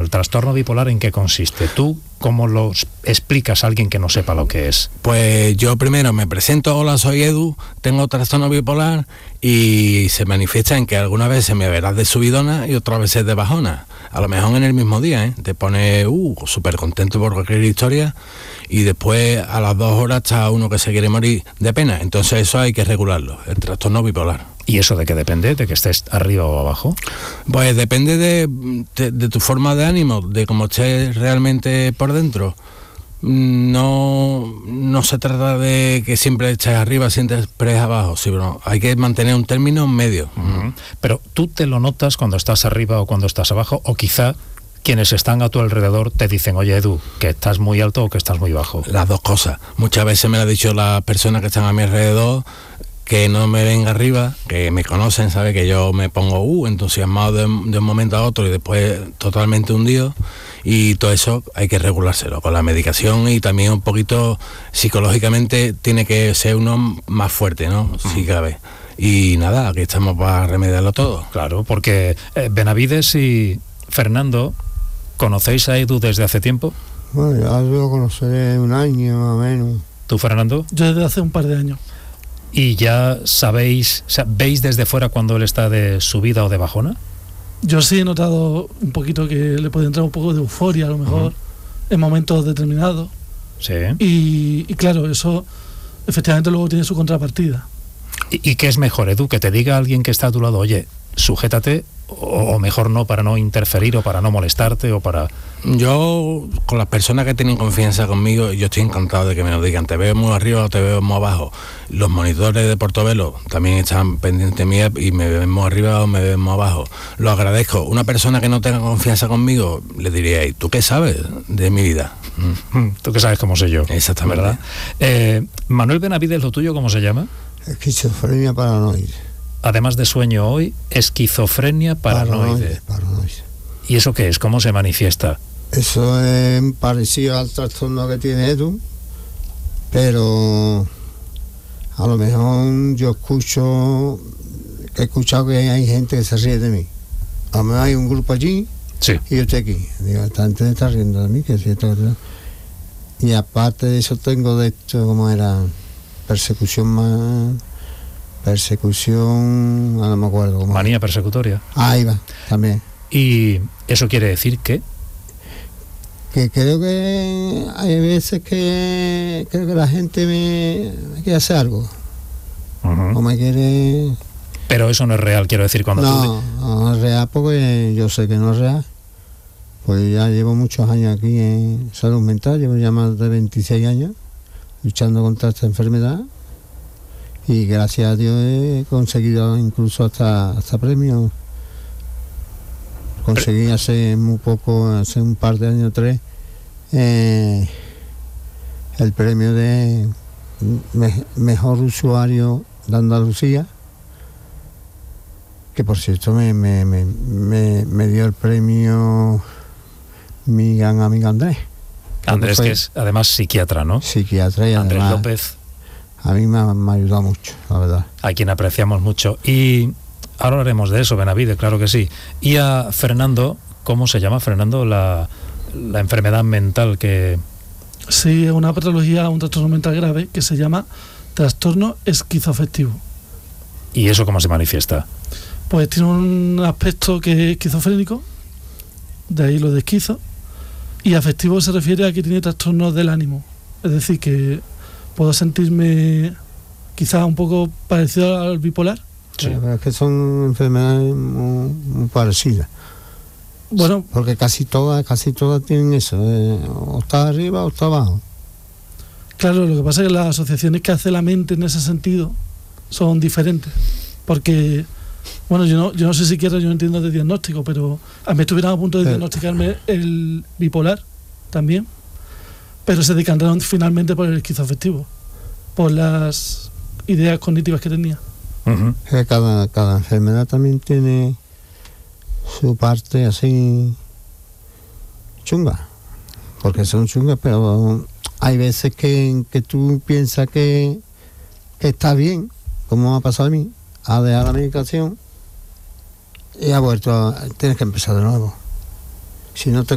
¿el trastorno bipolar en qué consiste? ¿Tú cómo lo explicas a alguien que no sepa lo que es? Pues yo primero me presento: hola, soy Edu, tengo trastorno bipolar, y se manifiesta en que algunas veces me verás de subidona y otras veces de bajona. A lo mejor en el mismo día, ¿eh? Te pones súper contento por cualquier historia, y después a las 2 horas está uno que se quiere morir de pena. Entonces eso hay que regularlo, el trastorno bipolar. ¿Y eso de qué depende? ¿De que estés arriba o abajo? Pues depende de tu forma de ánimo, de cómo estés realmente por dentro. No se trata de que siempre estés arriba, siempre estés abajo, sí, pero hay que mantener un término medio. Uh-huh. Pero tú te lo notas cuando estás arriba o cuando estás abajo, o quizá quienes están a tu alrededor te dicen: oye, Edu, que estás muy alto o que estás muy bajo. Las dos cosas. Muchas veces me lo han dicho las personas que están a mi alrededor, que no me ven arriba, que me conocen, sabe que yo me pongo entusiasmado de un momento a otro y después totalmente hundido, y todo eso hay que regulárselo con la medicación, y también un poquito psicológicamente tiene que ser uno más fuerte, ¿no? Si cabe. Y nada, aquí estamos para remediarlo todo. Claro, porque Benavides y Fernando, ¿conocéis a Edu desde hace tiempo? Bueno, ya lo conoceré un año más o menos. ¿Tú, Fernando? Yo desde hace un par de años. ¿Y ya sabéis, o sea, veis desde fuera cuando él está de subida o de bajona? Yo sí he notado un poquito que le puede entrar un poco de euforia, a lo mejor, en momentos determinados. Sí. Y claro, eso efectivamente luego tiene su contrapartida. ¿Y qué es mejor, Edu? ¿Que te diga alguien que está a tu lado: oye, sujétate, o mejor no, para no interferir o para no molestarte o para...? Yo, con las personas que tienen confianza conmigo, yo estoy encantado de que me lo digan: te veo muy arriba o te veo muy abajo. Los monitores de Portobelo también están pendientes mías y me ven muy arriba o me ven muy abajo. Lo agradezco. Una persona que no tenga confianza conmigo, le diría: ¿y tú qué sabes de mi vida? ¿Tú qué sabes cómo sé yo? Exactamente. ¿Verdad? Manuel Benavides, ¿lo tuyo cómo se llama? Esquizofrenia paranoide. Además de sueño hoy, esquizofrenia paranoide. Paranoide. ¿Y eso qué es? ¿Cómo se manifiesta? Eso es parecido al trastorno que tiene Edu, pero a lo mejor yo he escuchado que hay gente que se ríe de mí. A lo mejor hay un grupo allí, sí, y yo estoy aquí. Digo, esta gente está riendo de mí, que es cierto. Y aparte de eso tengo de esto, como era, persecución, no me acuerdo. Manía persecutoria. Ahí va, también. ¿Y eso quiere decir que? Que creo que hay veces que creo que la gente me quiere hacer algo. O me quiere... Pero eso no es real, quiero decir, cuando no es real, porque yo sé que no es real. Pues ya llevo muchos años aquí en salud mental, llevo ya más de 26 años luchando contra esta enfermedad, y gracias a Dios he conseguido incluso hasta premios. Conseguí hace muy poco, hace un par de años, 3, el premio de mejor usuario de Andalucía, que por cierto me dio el premio mi gran amigo Andrés. Andrés, que es además psiquiatra, ¿no? Psiquiatra, y Andrés además, López. A mí me ha ayudado mucho, la verdad. A quien apreciamos mucho. Y ahora hablaremos de eso, Benavides, claro que sí. Y a Fernando, ¿cómo se llama, Fernando, la enfermedad mental que...? Sí, es una patología, un trastorno mental grave que se llama trastorno esquizoafectivo. ¿Y eso cómo se manifiesta? Pues tiene un aspecto que es esquizofrénico, de ahí lo de esquizo, y afectivo se refiere a que tiene trastornos del ánimo. Es decir, que puedo sentirme quizás un poco parecido al bipolar. Sí, pero es que son enfermedades muy parecidas. Bueno, porque casi todas tienen eso, o está arriba o está abajo. Claro, lo que pasa es que las asociaciones que hace la mente en ese sentido son diferentes, porque bueno, yo no sé siquiera, yo no entiendo de diagnóstico, pero a mí estuvieron a punto de diagnosticarme el bipolar también, pero se decantaron finalmente por el esquizoafectivo, por las ideas cognitivas que tenía. Cada enfermedad también tiene su parte así chunga, porque son chungas, pero hay veces que tú piensas que está bien, como me ha pasado a mí, a dejar la medicación y ha vuelto tienes que empezar de nuevo. Si no te